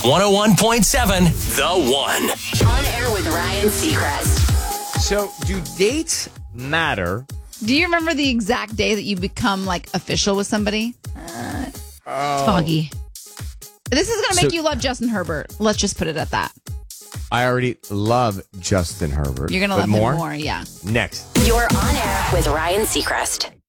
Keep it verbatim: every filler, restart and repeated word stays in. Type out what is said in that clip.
one oh one point seven, The One. On air with Ryan Seacrest. So, do dates matter? Do you remember the exact day that you become like official with somebody? Uh, Oh. Foggy. This is going to make So- you love Justin Herbert. Let's just put it at that. I already love Justin Herbert. You're going to But love more? him more, yeah. Next. You're on air with Ryan Seacrest.